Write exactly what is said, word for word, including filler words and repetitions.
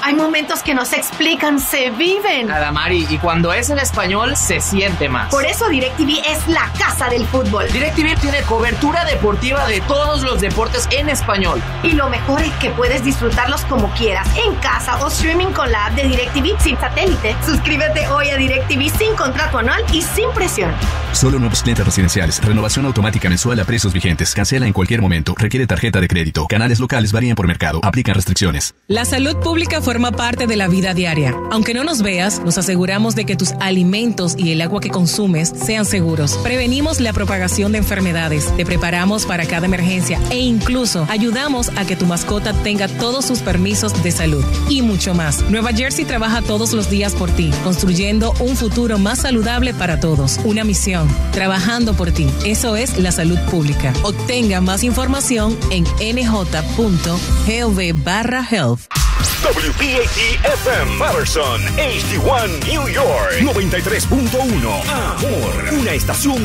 Hay momentos que no se explican, se viven. Adamari, y cuando es en español, se siente más. Por eso DirecTV es la casa del fútbol. DirecTV tiene cobertura deportiva de todos los deportes en español. Y lo mejor es que puedes disfrutarlos como quieras, en casa o streaming con la app de DirecTV sin satélite. Suscríbete hoy a DirecTV sin contrato anual y sin presión. Solo nuevos clientes residenciales. Renovación automática mensual a precios vigentes. Cancela en cualquier momento. Requiere tarjeta de crédito. Canales locales varían por mercado. Aplican restricciones. La salud pública forma parte de la vida diaria. Aunque no nos veas, nos aseguramos de que tus alimentos y el agua que consumes sean seguros. Prevenimos la propagación de enfermedades. Te preparamos para cada emergencia e incluso ayudamos a que tu mascota tenga todos sus permisos de salud y mucho más. Nueva Jersey trabaja todos los días por ti, construyendo un futuro más saludable para todos. Una misión, trabajando por ti. Eso es la salud pública. Obtenga más información en nj.gov barra health. W P A T F M Patterson, H D uno New York, noventa y tres punto uno. Amor, una estación